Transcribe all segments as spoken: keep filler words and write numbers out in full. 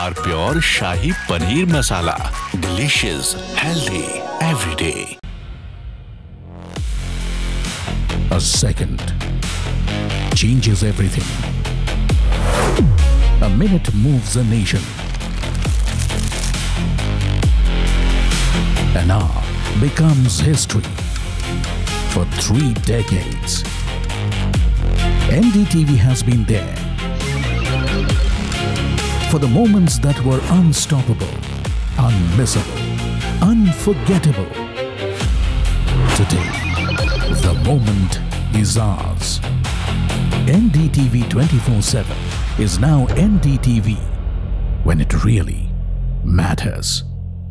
R Pure Shahi Paneer Masala. Delicious, healthy, every day. A second changes everything. A minute moves a nation. An hour becomes history. For three decades, N D T V has been there for the moments that were unstoppable, unmissable, unforgettable. Today, the moment is ours. N D T V twenty-four seven is now N D T V when it really matters.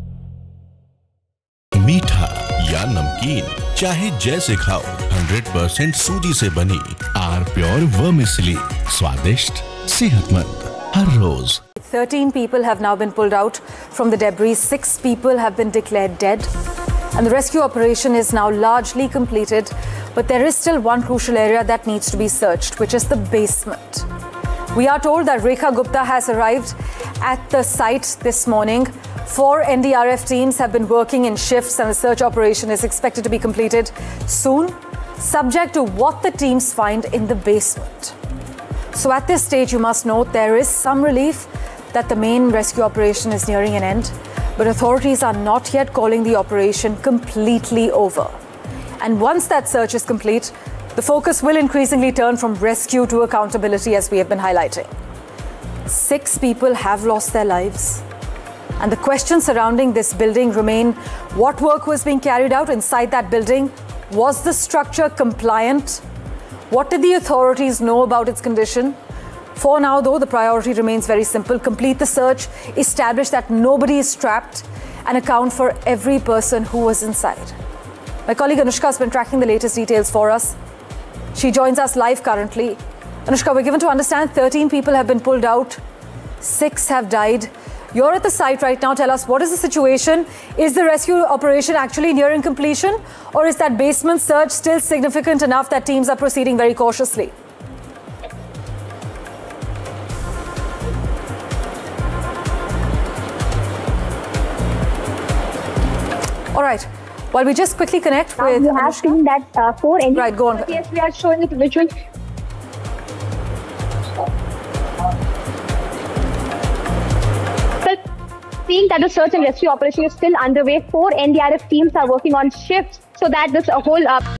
मीठा या नमकीन चाहे जैसे खाओ, hundred percent सूजी से बनी are pure vermicelli, स्वादिष्ट, सेहतमंद हर रोज. thirteen people have now been pulled out from the debris. Six people have been declared dead. And the rescue operation is now largely completed. But there is still one crucial area that needs to be searched, which is the basement. We are told that Rekha Gupta has arrived at the site this morning. Four N D R F teams have been working in shifts and the search operation is expected to be completed soon, subject to what the teams find in the basement. So at this stage, you must note there is some relief that the main rescue operation is nearing an end, but authorities are not yet calling the operation completely over. And once that search is complete, the focus will increasingly turn from rescue to accountability, as we have been highlighting. Six people have lost their lives. And the questions surrounding this building remain: what work was being carried out inside that building? Was the structure compliant? What did the authorities know about its condition? For now, though, the priority remains very simple: complete the search, establish that nobody is trapped, and account for every person who was inside. My colleague Anushka has been tracking the latest details for us. She joins us live currently. Anushka, we're given to understand thirteen people have been pulled out, six have died. You're at the site right now. Tell us, what is the situation? Is the rescue operation actually nearing completion, or is that basement search still significant enough that teams are proceeding very cautiously? All right. While we just quickly connect now with you have Anushka. seen that uh, four N D R F. Right, go on. Yes, we are showing it visually. Seeing that the search and rescue operation is still underway, four N D R F teams are working on shifts so that this a whole uh,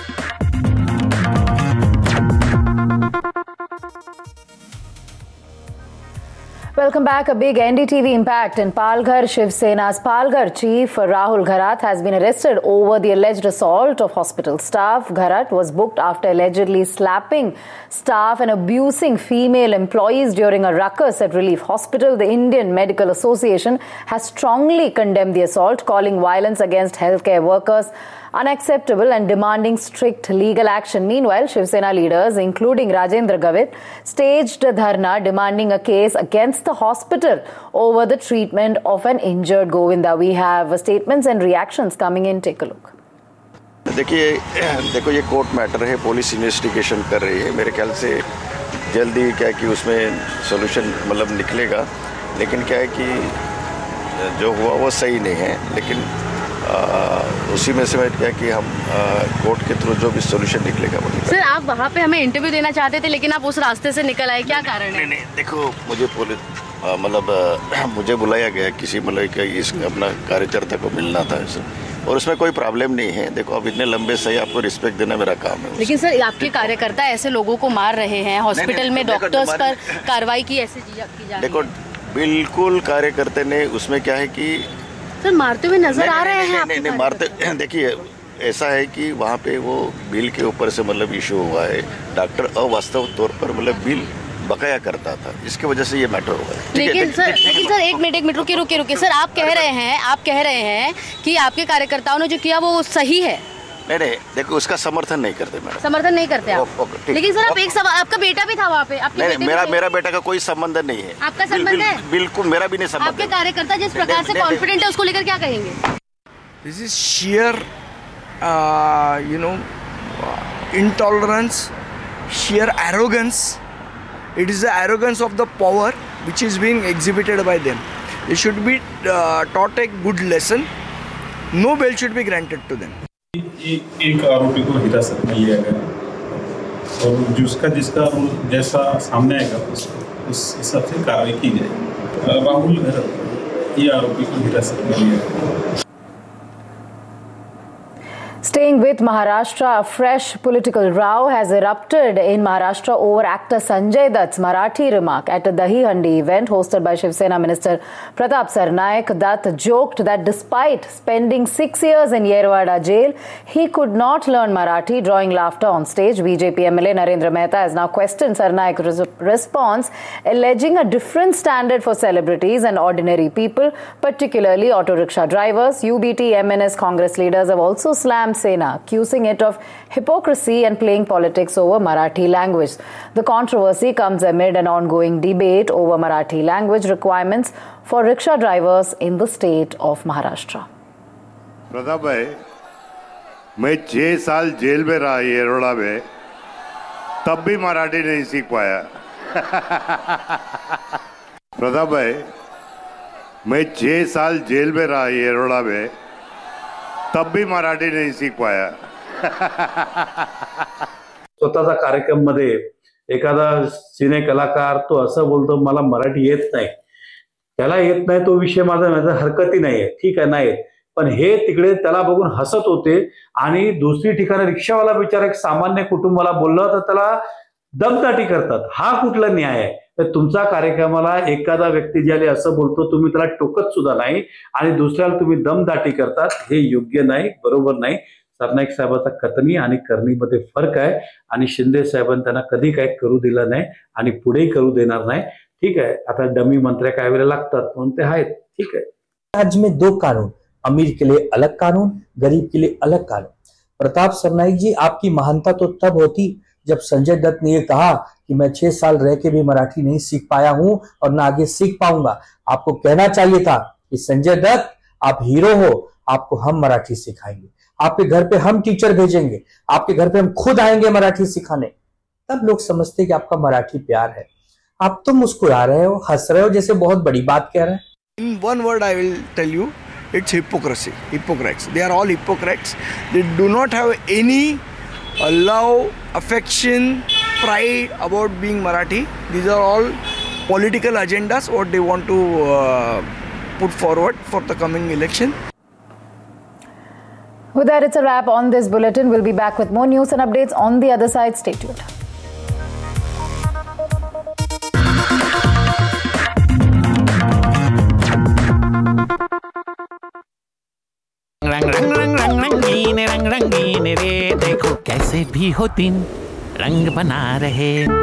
Welcome back. A big N D T V impact in Palghar. Shiv Sena's Palghar chief Rahul Gharat has been arrested over the alleged assault of hospital staff. Gharat was booked after allegedly slapping staff and abusing female employees during a ruckus at Relief Hospital. The Indian Medical Association has strongly condemned the assault, calling violence against healthcare workers unacceptable and demanding strict legal action. Meanwhile, Shiv Sena leaders, including Rajendra Gavit, staged a dharna demanding a case against the hospital over the treatment of an injured Govinda. We have statements and reactions coming in. Take a look. देखिए देखो ये court matter है, police investigation कर रही है. मेरे ख्याल से जल्दी क्या है कि उसमें सॉल्यूशन मतलब निकलेगा, लेकिन क्या है कि जो हुआ वो सही नहीं है. लेकिन आ, उसी में से मैं क्या कि हम कोर्ट के थ्रू जो भी सॉल्यूशन निकलेगा वो निकलेगा. सर, आप वहाँ पे हमें इंटरव्यू देना चाहते थे, लेकिन आप उस रास्ते से निकल आए, क्या कारण है? नहीं नहीं देखो, मुझे पुलिस मतलब मुझे बुलाया गया किसी मतलब इस अपना कार्यकर्ता को मिलना था ऐसे, और उसमें कोई प्रॉब्लम नहीं है. देखो, अब इतने लंबे सही आपको रिस्पेक्ट देना मेरा काम है. लेकिन सर, आपके कार्यकर्ता ऐसे लोगों को मार रहे हैं, हॉस्पिटल में डॉक्टर्स पर कार्रवाई की ऐसे की जा रही है. देखो, बिल्कुल कार्यकर्ता ने उसमें क्या है कि सर मारते हुए नजर आ रहे हैं. नहीं नहीं मारते. देखिए, ऐसा है कि वहाँ पे वो बिल के ऊपर से मतलब इशू हुआ है. डॉक्टर अवास्तव तौर पर मतलब बिल बकाया करता था, इसकी वजह से ये मैटर हुआ है. लेकिन सर लेकिन सर एक मिनट एक मिनट रुकिए रुकिए रुकिए सर, आप कह रहे हैं आप कह रहे हैं कि आपके कार्यकर्ताओं ने जो किया वो सही है. नहीं नहीं देखो, उसका समर्थन नहीं करते मैडम. समर्थन नहीं करते आप. लेकिन सर, आप एक सवाल, आपका बेटा भी था वहाँ पे. आपके नहीं, मेरा मेरा बेटा का कोई संबंध नहीं है. आपका संबंध है? बिल्कुल मेरा भी नहीं संबंध. आपके कार्यकर्ता जिस प्रकार से कॉन्फिडेंट है, उसको लेकर क्या कहेंगे? This is sheer you know intolerance, sheer arrogance. It is the arrogance of the power which is being exhibited by them. They should be uh, taught a good lesson. No bail should be granted to them. एक आरोपी को हिरासत में लिया गया और जिसका जिसका जैसा सामने आएगा उस उस हिसाब से कार्रवाई की जाएगी। राहुल भैरव ये आरोपी को हिरासत में लिया गया। Staying with Maharashtra, a fresh political row has erupted in Maharashtra over actor Sanjay Dutt's Marathi remark at a Dahi Handi event hosted by Shiv Sena Minister Pratap Sarnaik. Dutt joked that despite spending six years in Yerwada jail, he could not learn Marathi, drawing laughter on stage. B J P M L A Narendra Mehta has now questioned Sarnaik's response, alleging a different standard for celebrities and ordinary people, particularly auto rickshaw drivers. U B T M N S Congress leaders have also slammed Sena, accusing it of hypocrisy and playing politics over Marathi language. The controversy comes amid an ongoing debate over Marathi language requirements for rickshaw drivers in the state of Maharashtra. Pratap भाई, मैं छह साल jail में रहा येरवड़ा में, तब भी मराठी नहीं सीख पाया। प्रताप भाई, मैं छह साल जेल में रहा येरवड़ा में, तब भी मराठी नहीं सीख पाया। स्वतःचा कार्यक्रम मध्ये एखादा सिने कलाकार तो असं बोलतो मला मराठी येत नाही, त्याला येत नाही तो विषय माझा माझा हरकती नाहीये, ठीक आहे नाही, पण हे तिकडे त्याला बघून हसत होते आणि दुसरी ठिकाणी रिक्षावाला बिचारा एक सामान्य कुटुंबाला बोललं तर त्याला दमदाटी करतात। हा कुठला न्याय आहे? तर तुमचा कार्यक्रमाला एखादा व्यक्ती ज्याने असं बोलतो तुम्ही त्याला टोकत सुद्धा नाही आणि दुसऱ्याला तुम्ही दमदाटी करतात, हे योग्य नाही, बरोबर नाही। सरनाईक साहेबांचा कथनी आणि करणीमध्ये फरक आहे आणि शिंदे साहेबांनी त्यांना कधी काय करू दिलं नाही आणि पुढेही करू देणार नाही। ठीक आहे, आता डमी मंत्र्या काय वेळेला लागतात म्हणून ते आहेत, ठीक आहे। राज्य में दो कानून, अमीर के लिए अलग कानून, गरीब के लिए अलग कानून। प्रताप सरनाईक जी, आपकी महानता तो तब होती जब संजय दत्त ने ये कहा कि मैं छह साल रह के भी मराठी नहीं सीख पाया हूं और ना आगे सीख पाऊंगा। आपको कहना चाहिए था कि संजय दत्त आप हीरो हो, आपको हम मराठी सिखाएंगे, आपके घर पे हम टीचर भेजेंगे, आपके घर पे हम खुद आएंगे मराठी सिखाने। तब लोग समझते कि आपका मराठी प्यार है। आप तो मुस्कुरा रहे हो, हंस रहे हो, जैसे बहुत बड़ी बात कह रहे हैं। In one word I will tell you, it's hypocrisy, hypocrites. They are all hypocrites. They do not have any uh, love, affection, pride about being Marathi. These are all political agendas what they want to uh, put forward for the coming election. With that, it's a wrap on this bulletin. We'll be back with more news and updates on the other side. Stay tuned. रंग रंग रंग रंग रंगीन रंग रंगीन रे, देखो कैसे भी हो दिन रंग बना रहे।